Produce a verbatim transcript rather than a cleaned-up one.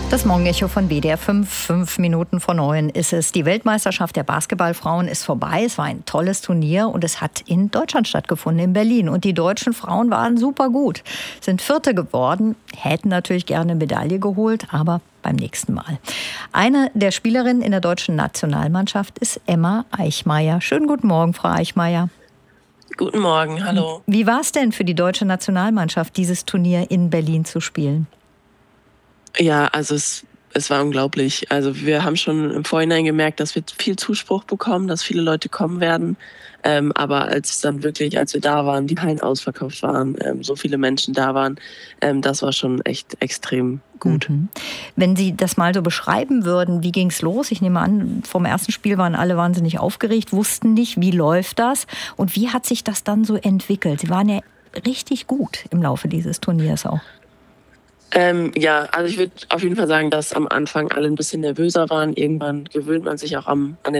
Das Morgenecho von W D R fünf, fünf Minuten vor neun ist es. Die Weltmeisterschaft der Basketballfrauen ist vorbei. Es war ein tolles Turnier und es hat in Deutschland stattgefunden, in Berlin. Und die deutschen Frauen waren super gut, sind Vierte geworden, hätten natürlich gerne eine Medaille geholt, aber beim nächsten Mal. Eine der Spielerinnen in der deutschen Nationalmannschaft ist Emma Eichmeyer. Schönen guten Morgen, Frau Eichmeyer. Guten Morgen, hallo. Wie war es denn für die deutsche Nationalmannschaft, dieses Turnier in Berlin zu spielen? Ja, also es, es war unglaublich. Also wir haben schon im Vorhinein gemerkt, dass wir viel Zuspruch bekommen, dass viele Leute kommen werden. Ähm, aber als es dann wirklich, als wir da waren, die Hallen ausverkauft waren, ähm, so viele Menschen da waren, ähm, das war schon echt extrem gut. Mhm. Wenn Sie das mal so beschreiben würden, wie ging es los? Ich nehme an, vom ersten Spiel waren alle wahnsinnig aufgeregt, wussten nicht, wie läuft das und wie hat sich das dann so entwickelt? Sie waren ja richtig gut im Laufe dieses Turniers auch. Ähm, ja, also ich würde auf jeden Fall sagen, dass am Anfang alle ein bisschen nervöser waren. Irgendwann gewöhnt man sich auch am, an den